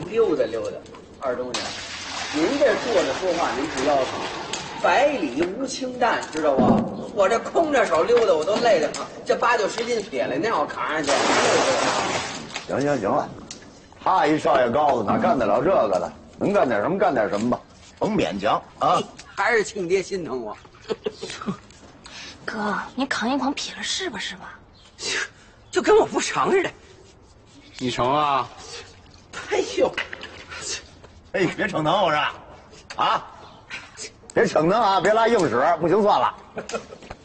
溜达溜达。二东家，您这坐着说话您不腰疼，百里无清淡，知道不？我这空着手溜达我都累得慌，这8、9、10斤铁链尿扛上去， 行了，他一少爷高子哪干得了这个的？能干点什么干点什么吧，甭勉强啊！ 还是亲爹心疼我。 哥，你扛一扛劈了是吧？ 就跟我不成似的。 你成啊？ 哎呦！ 哎，别逞能，我说，啊，别逞能啊，别拉硬使，不行算了。